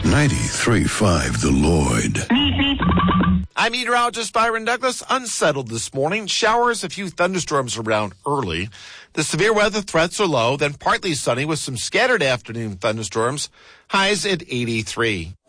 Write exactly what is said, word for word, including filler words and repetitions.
ninety-three point five The Lloyd. I'm meteorologist Byron Douglas. Unsettled this morning. Showers, a few thunderstorms around early. The severe weather threats are low, then partly sunny with some scattered afternoon thunderstorms. Highs at eighty-three.